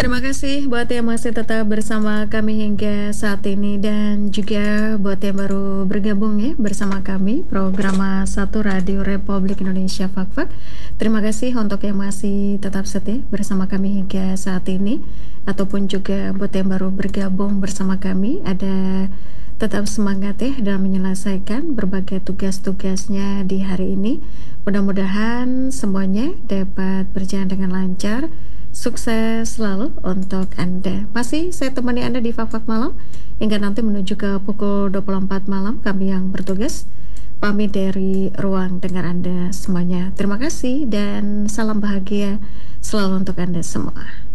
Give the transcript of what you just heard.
Terima kasih buat yang masih tetap bersama kami hingga saat ini dan juga buat yang baru bergabung ya bersama kami program Satu Radio Republik Indonesia Fak-Fak. Terima kasih untuk yang masih tetap setia bersama kami hingga saat ini ataupun juga buat yang baru bergabung bersama kami, ada tetap semangat ya dalam menyelesaikan berbagai tugas-tugasnya di hari ini. Mudah-mudahan semuanya dapat berjalan dengan lancar. Sukses selalu untuk Anda. Masih saya temani Anda di Fak-Fak Malam hingga nanti menuju ke pukul 24 malam. Kami yang bertugas pamit dari ruang dengar Anda semuanya. Terima kasih dan salam bahagia selalu untuk Anda semua.